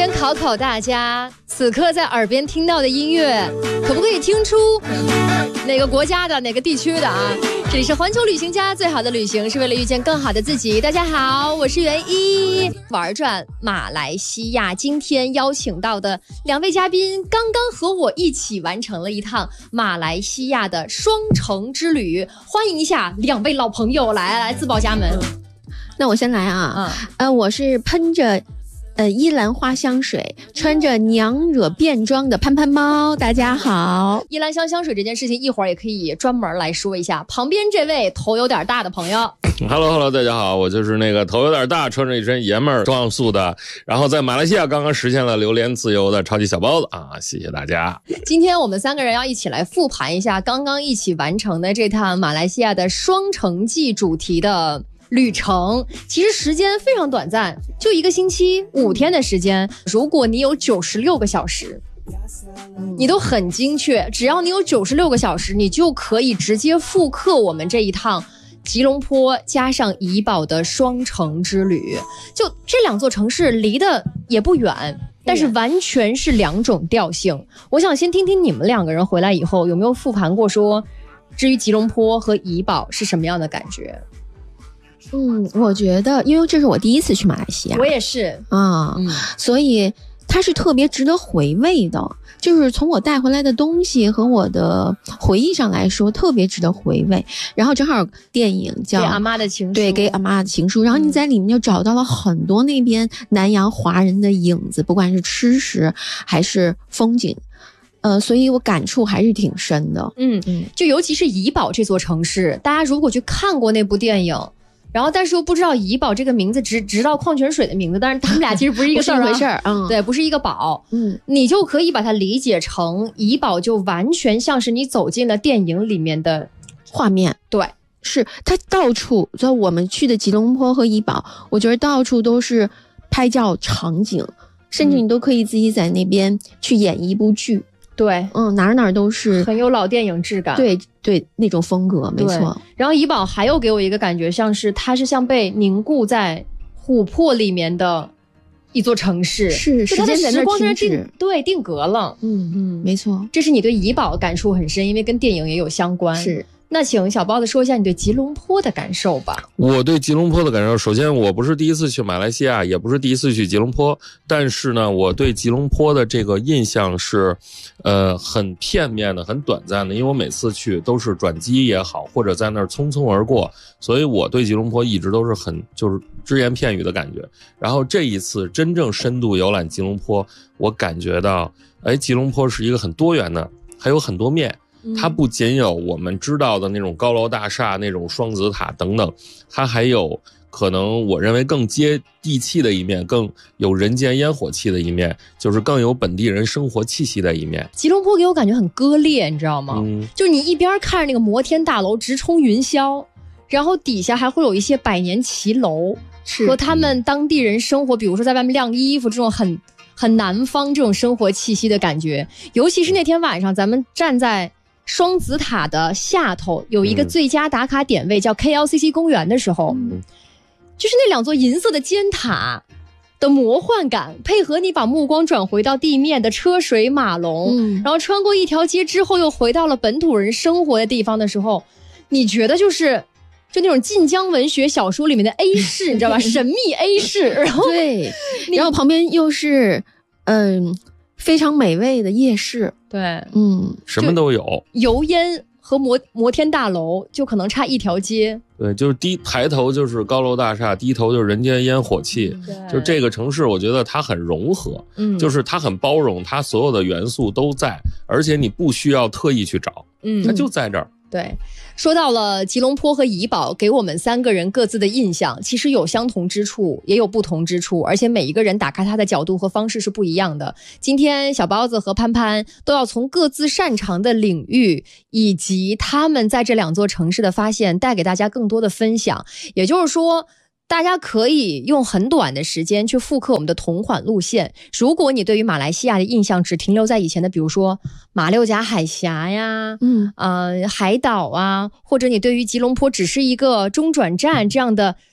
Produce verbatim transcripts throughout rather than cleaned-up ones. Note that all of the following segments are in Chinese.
先考考大家，此刻在耳边听到的音乐，可不可以听出哪个国家的、哪个地区的啊？这里是环球旅行家，最好的旅行是为了遇见更好的自己。大家好，我是袁一，玩转马来西亚。今天邀请到的两位嘉宾，刚刚和我一起完成了一趟马来西亚的双城之旅。欢迎一下两位老朋友，来来自报家门。 那我先来啊，嗯、呃，我是喷着呃依兰花香水，穿着娘惹便装的潘潘猫，大家好。 依兰香香水这件事情，一会儿也可以专门来说一下。旁边这位头有点大的朋友 ，Hello Hello， 大家好，我就是那个头有点大，穿着一身爷们儿装束的，然后在马来西亚刚刚实现了榴莲自由的超级小包子啊！谢谢大家。 今天我们三个人要一起来复盘一下刚刚一起完成的这趟马来西亚的双城记主题的旅程。其实时间非常短暂，就一个星期五天的时间。如果你有九十六个小时，你都很精确，只要你有九十六个小时，你就可以直接复刻我们这一趟吉隆坡加上怡保的双城之旅。就这两座城市离得也不远，但是完全是两种调性。我想先听听你们两个人回来以后有没有复盘过，说至于吉隆坡和怡保是什么样的感觉。 嗯，我觉得因为这是我第一次去马来西亚， 我也是啊、嗯，所以它是特别值得回味的，就是从我带回来的东西和我的回忆上来说特别值得回味。然后正好电影叫给阿妈的情书， 对，给阿妈的情书，然后你在里面就找到了很多那边南洋华人的影子，不管是吃食还是风景，呃，所以我感触还是挺深的。 嗯嗯，就尤其是怡保这座城市，大家如果去看过那部电影，然后但是又不知道怡保这个名字，直直到矿泉水的名字，但是他们俩其实不是一个事儿、啊、 不是一回事儿，嗯， 对，不是一个宝， 嗯， 你就可以把它理解成怡保就完全像是你走进了电影里面的画面， 对， 是它到处，在我们去的吉隆坡和怡保，我觉得到处都是拍照场景，甚至你都可以自己在那边去演一部剧。 对， 嗯，哪儿哪儿都是很有老电影质感， 对对，那种风格，没错。 然后怡保还有给我一个感觉，像是它是像被凝固在琥珀里面的一座城市， 是时间在那停止， 对，定格了。 嗯嗯，没错。 这是你对怡保感触很深，因为跟电影也有相关。 是。 那请小包子说一下你对吉隆坡的感受吧。 我对吉隆坡的感受，首先我不是第一次去马来西亚，也不是第一次去吉隆坡，但是呢，我对吉隆坡的这个印象是呃很片面的，很短暂的，因为我每次去都是转机也好，或者在那儿匆匆而过，所以我对吉隆坡一直都是很就是只言片语的感觉。然后这一次真正深度游览吉隆坡，我感觉到哎，吉隆坡是一个很多元的，还有很多面。它不仅有我们知道的那种高楼大厦、那种双子塔等等，它还有可能我认为更接地气的一面，更有人间烟火气的一面，就是更有本地人生活气息的一面。 吉隆坡给我感觉很割裂，你知道吗？ 嗯， 就你一边看着那个摩天大楼直冲云霄，然后底下还会有一些百年骑楼，和他们当地人生活，比如说在外面晾衣服这种很很南方这种生活气息的感觉。尤其是那天晚上，咱们站在双子塔的下头有一个最佳打卡点位、嗯、叫 K L C C 公园的时候、嗯、就是那两座银色的尖塔的魔幻感，配合你把目光转回到地面的车水马龙、嗯、然后穿过一条街之后又回到了本土人生活的地方的时候，你觉得就是就那种晋江文学小说里面的 A 市你知道吧神秘 A 市，然后对，然后旁边又是嗯非常美味的夜市， 对， 嗯，什么都有， 油烟和摩摩天大楼就可能差一条街。 对，就是低抬头就是高楼大厦，低头就是人间烟火气。嗯、就这个城市，我觉得它很融合，嗯，就是它很包容，它所有的元素都在，而且你不需要特意去找，嗯，它就在这儿。 对，说到了吉隆坡和怡保给我们三个人各自的印象，其实有相同之处也有不同之处，而且每一个人打开他的角度和方式是不一样的。今天小包子和潘潘都要从各自擅长的领域以及他们在这两座城市的发现带给大家更多的分享，也就是说大家可以用很短的时间去复刻我们的同款路线。如果你对于马来西亚的印象只停留在以前的比如说马六甲海峡呀，嗯，呃，海岛啊，或者你对于吉隆坡只是一个中转站这样的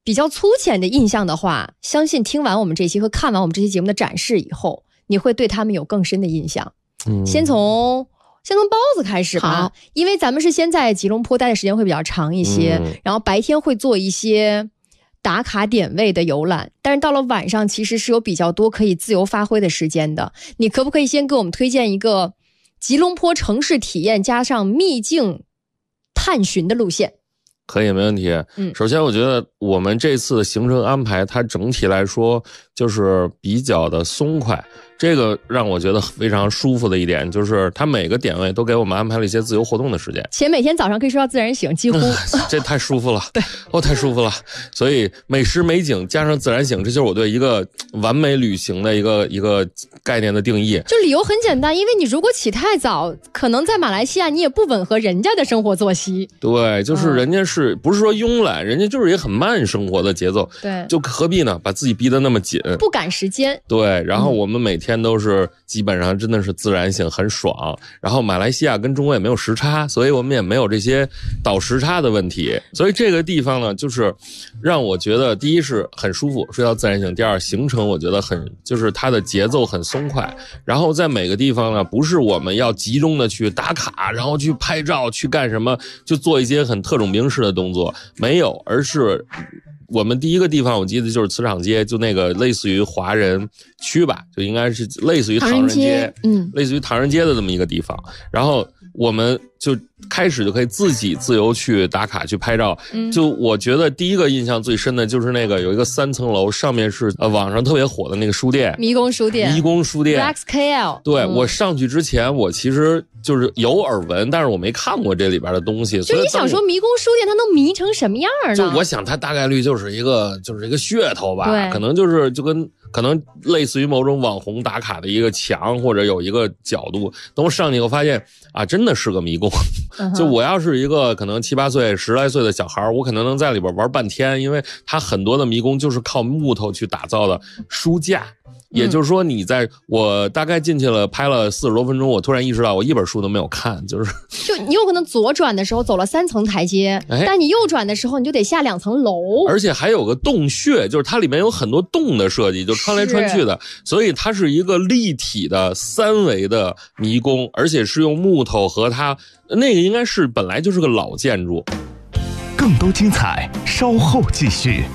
比较粗浅的印象的话，相信听完我们这期和看完我们这期节目的展示以后，你会对他们有更深的印象。嗯，先从先从包子开始吧，因为咱们是先在吉隆坡待的时间会比较长一些，嗯、然后白天会做一些打卡点位的游览，但是到了晚上其实是有比较多可以自由发挥的时间的。你可不可以先给我们推荐一个吉隆坡城市体验加上秘境探寻的路线？ 可以，没问题。嗯，首先我觉得我们这次的行程安排，它整体来说就是比较的松快。这个让我觉得非常舒服的一点，就是它每个点位都给我们安排了一些自由活动的时间。 且每天早上可以睡到自然醒，几乎、嗯、 这太舒服了。 对， 哦，太舒服了。所以美食美景加上自然醒，这就是我对一个完美旅行的一个一个概念的定义。 就理由很简单，因为你如果起太早，可能在马来西亚你也不吻合人家的生活作息。 对，就是人家是、嗯、不是说慵懒，人家就是一个很慢生活的节奏。 对， 就何必呢？把自己逼得那么紧， 不赶时间。 对，然后我们每天都是基本上真的是自然醒，很爽。然后马来西亚跟中国也没有时差，所以我们也没有这些倒时差的问题。所以这个地方呢，就是让我觉得第一是很舒服，睡到自然醒；第二，行程我觉得很就是它的节奏很松快。然后在每个地方呢，不是我们要集中的去打卡，然后去拍照，去干什么，就做一些很特种兵式的动作，没有，而是我们第一个地方我记得就是磁场街，就那个类似于华人区吧，就应该是类似于唐人街，嗯，类似于唐人街的这么一个地方。然后我们就开始就可以自己自由去打卡去拍照。嗯，就我觉得第一个印象最深的就是那个有一个三层楼，上面是呃网上特别火的那个书店， 迷宫书店， 迷宫书店 Rex K L。 对、嗯，我上去之前我其实就是有耳闻，但是我没看过这里边的东西。 就你想说迷宫书店它能迷成什么样呢？ 就我想它大概率就是一个就是一个噱头吧，可能就是就跟可能类似于某种网红打卡的一个墙，或者有一个角度。等我上去以后发现啊，真的是个迷宫。Uh-huh. 就我要是一个可能七八岁十来岁的小孩，我可能能在里边玩半天，因为它很多的迷宫就是靠木头去打造的书架。也就是说，你在我大概进去了拍了四十多分钟，我突然意识到我一本书都没有看，就是就你有可能左转的时候走了三层台阶，哎、但你右转的时候你就得下两层楼， 而且还有个洞穴，就是它里面有很多洞的设计，就穿来穿去的，所以它是一个立体的三维的迷宫，而且是用木头和它那个应该是本来就是个老建筑。 更多精彩稍后继续。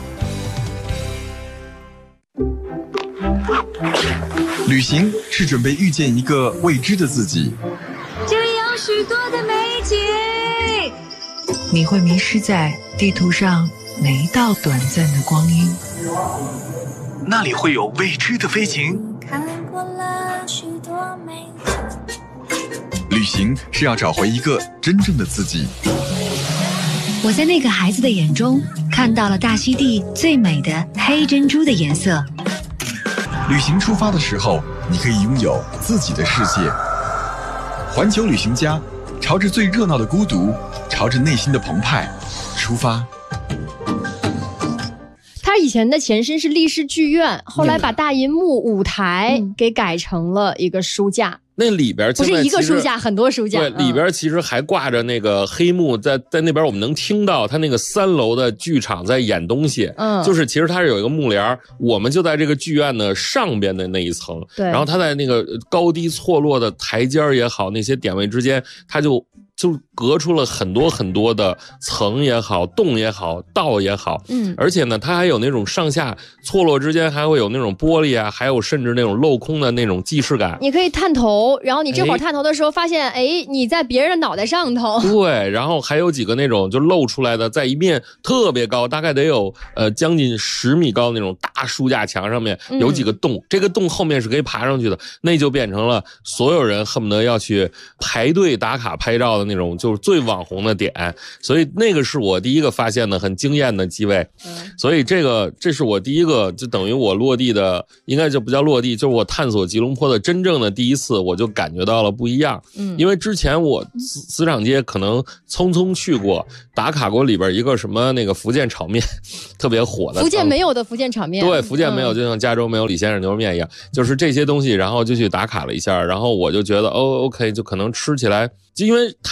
旅行是准备遇见一个未知的自己， 这里有许多的美景， 你会迷失在地图上每一道短暂的光阴， 那里会有未知的飞行。 看过了许多美景， 旅行是要找回一个真正的自己。 我在那个孩子的眼中看到了大溪地最美的黑珍珠的颜色。 旅行出发的时候，你可以拥有自己的世界。环球旅行家，朝着最热闹的孤独，朝着内心的澎湃出发。 它以前的前身是立式剧院，后来把大银幕舞台给改成了一个书架。 那里边不是一个书架，很多书架。 对，里边其实还挂着那个黑幕，在在那边我们能听到他那个三楼的剧场在演东西。嗯，就是其实它是有一个幕帘，我们就在这个剧院的上边的那一层。对，然后它在那个高低错落的台阶也好，那些点位之间，它就就隔出了很多很多的层也好，洞也好，道也好。嗯，而且呢，它还有那种上下错落之间还会有那种玻璃啊，还有甚至那种镂空的那种既视感。 你可以探头，然后你这会儿探头的时候发现，哎，你在别人的脑袋上头。 对，然后还有几个那种就露出来的，在一面特别高，大概得有呃将近十米高的那种大书架墙上面有几个洞，嗯、这个洞后面是可以爬上去的，那就变成了所有人恨不得要去排队打卡拍照的那种就是最网红的点，所以那个是我第一个发现的很惊艳的机位。嗯、所以这个这是我第一个就等于我落地的，应该就不叫落地，就是我探索吉隆坡的真正的第一次，我就感觉到了不一样。嗯，因为之前我磁场街可能匆匆去过打卡过里边一个什么那个福建炒面特别火的， 福建没有的福建炒面。 对，福建没有，就像加州没有李先生牛肉面一样，就是这些东西，然后就去打卡了一下，然后我就觉得哦 OK 就可能吃起来就因为太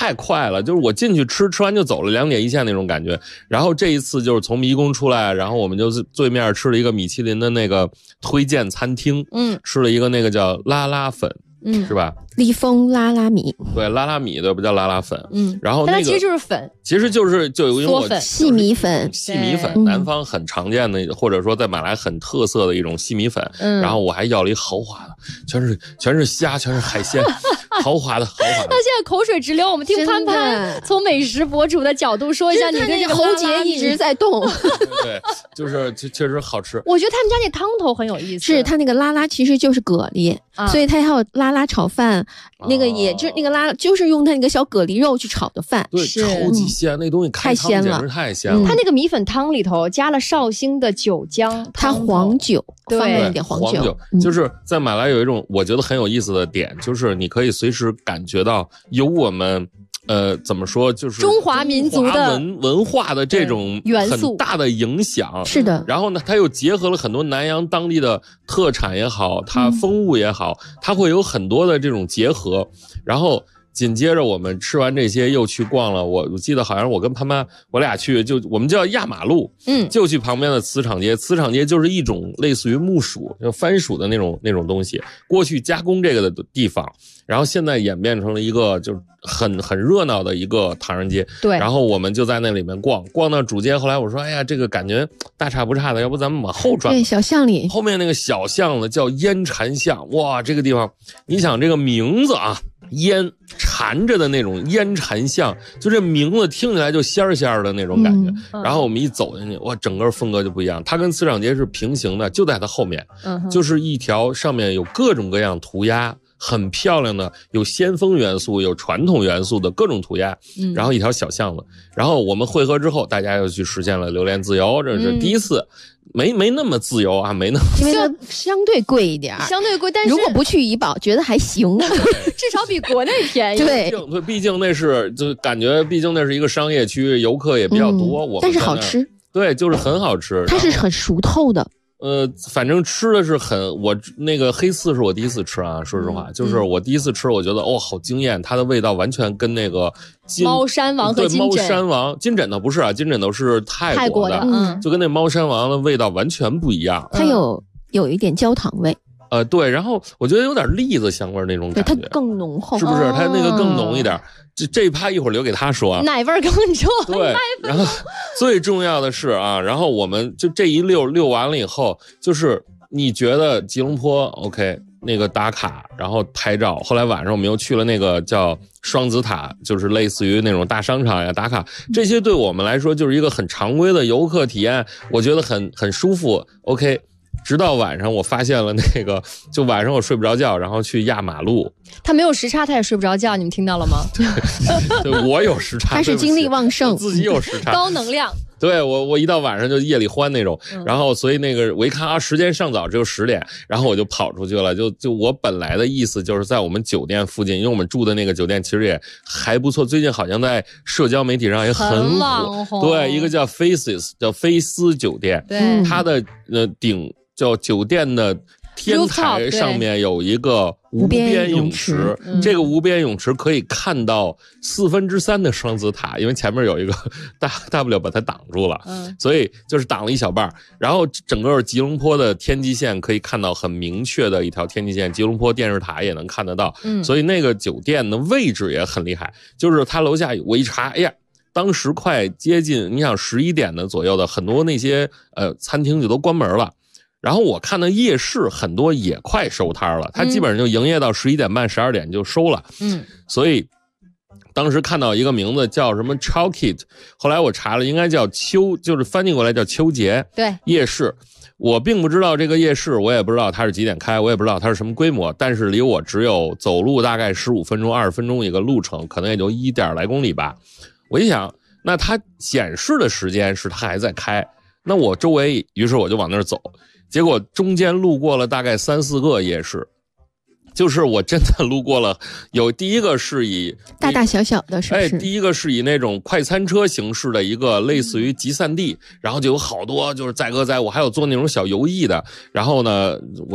太快了，就是我进去吃，吃完就走了，两点一线那种感觉。然后这一次就是从迷宫出来，然后我们就对面吃了一个米其林的那个推荐餐厅，嗯，吃了一个那个叫拉拉粉，嗯，是吧？ 立丰拉拉米， 对，拉拉米对，不叫拉拉粉，嗯，然后那个但它其实就是粉， 其实就是就因为我细米粉， 细米粉，南方很常见的，或者说在马来很特色的一种细米粉，嗯，然后我还要了一豪华的，全是全是虾，全是海鲜，豪华的豪华的。 到现在口水直流，我们听潘潘从美食博主的角度说一下，你对这个喉结一直在动， 对，就是确实好吃。 我觉得他们家那汤头很有意思， 是他那个拉拉其实就是蛤蜊，啊、所以他还有拉拉炒饭。那个也就那个拉就是用它那个小蛤蜊肉去炒的饭， 对，超级鲜，那东西太鲜了， 太鲜了。 它那个米粉汤里头加了绍兴的酒浆， 它黄酒，放了一点黄酒。 黄酒就是在马来有一种我觉得很有意思的点，就是你可以随时感觉到有我们。呃，怎么说？就是中华民族的文文化的这种很大的影响， 是的。 然后呢，它又结合了很多南洋当地的特产也好，它风物也好，它会有很多的这种结合。然后紧接着我们吃完这些，又去逛了。我我记得好像我跟潘潘我俩去，就我们就要压马路，嗯，就去旁边的磁场街。磁场街就是一种类似于木薯、就番薯的那种那种东西，过去加工这个的地方。然后现在演变成了一个就是很很热闹的一个唐人街， 对。 然后我们就在那里面逛，逛到主街。后来我说，哎呀，这个感觉大差不差的，要不咱们往后转？ 对，小巷里后面那个小巷子叫烟禅巷，哇，这个地方，你想这个名字啊，烟缠着的那种烟禅巷，就这名字听起来就仙儿仙儿的那种感觉。嗯、然后我们一走进去，哇，整个风格就不一样。它跟磁场街是平行的，就在它后面，嗯、就是一条上面有各种各样涂鸦。很漂亮的，有先锋元素，有传统元素的各种涂鸦，嗯、然后一条小巷子，然后我们汇合之后，大家又去实现了榴莲自由，这是第一次，嗯、没没那么自由啊，没那么， 因为它相对贵一点， 相对贵，但是如果不去怡保，觉得还行， 至少比国内便宜。 对， 对，毕竟那是就感觉，毕竟那是一个商业区，游客也比较多，嗯、我但是好吃， 对，就是很好吃， 它是很熟透的。 呃，反正吃的是很，我那个黑刺是我第一次吃啊，说实话，嗯、就是我第一次吃，我觉得哦，好惊艳，它的味道完全跟那个猫山王和金枕， 对，猫山王金枕头不是啊，金枕头是泰国的， 泰国的嗯， 就跟那猫山王的味道完全不一样， 它有有一点焦糖味。 呃，对，然后我觉得有点栗子香味那种感觉， 对，它更浓厚， 是不是？它那个更浓一点。这这一趴一会儿留给他说啊， 奶味儿更重。 对，然后最重要的是啊，然后我们就这一溜溜完了以后，就是你觉得吉隆坡 OK 那个打卡，然后拍照，后来晚上我们又去了那个叫双子塔，就是类似于那种大商场呀打卡，这些对我们来说就是一个很常规的游客体验，我觉得很很舒服 OK。直到晚上，我发现了那个，就晚上我睡不着觉，然后去压马路。 他没有时差，他也睡不着觉，你们听到了吗？ 对，对我有时差， 他是精力旺盛， 自己有时差， 高能量。 对我，我一到晚上就夜里欢那种，嗯、然后所以那个我一看啊，时间尚早，只有十点，然后我就跑出去了。就就我本来的意思就是在我们酒店附近，因为我们住的那个酒店其实也还不错，最近好像在社交媒体上也很火。对，一个叫 Faces 叫菲斯酒店， 对， 它的呃顶。叫酒店的天台上面有一个无边泳池，嗯、这个无边泳池可以看到四分之三的双子塔，因为前面有一个大大不了把它挡住了，嗯、所以就是挡了一小半。然后整个吉隆坡的天际线可以看到很明确的一条天际线，吉隆坡电视塔也能看得到，嗯、所以那个酒店的位置也很厉害。就是它楼下我一查，哎呀。当时快接近，你想十一点的左右的，很多那些呃餐厅就都关门了。然后我看到夜市很多也快收摊了，它基本上就营业到十一点半、十二点就收了。嗯，所以当时看到一个名字叫什么 Chowkit， 后来我查了，应该叫秋，就是翻译过来叫秋节。 对， 夜市。我并不知道这个夜市，我也不知道它是几点开，我也不知道它是什么规模，但是离我只有走路大概十五分钟、二十分钟一个路程，可能也就一点来公里吧。我一想，那它显示的时间是它还在开，那我周围，于是我就往那儿走。结果中间路过了大概三四个夜市，就是我真的路过了，有第一个是以大大小小的，是不是？ 哎，第一个是以那种快餐车形式的一个类似于集散地，然后就有好多就是载歌载舞，还有做那种小游艺的，然后呢。